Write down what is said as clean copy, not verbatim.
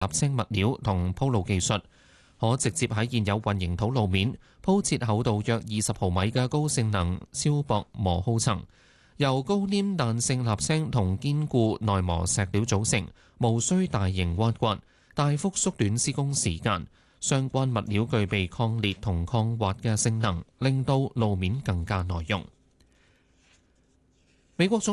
瀝青物料同鋪路技術，可直接喺現有混凝土路面鋪設厚度約20毫米嘅高性能超薄磨耗層，由高黏彈性瀝青同堅固耐磨石料組成，無需大型挖掘，大幅縮短施工時間。相關物料具備抗裂同抗滑嘅性能，令到路面更加耐用。美國總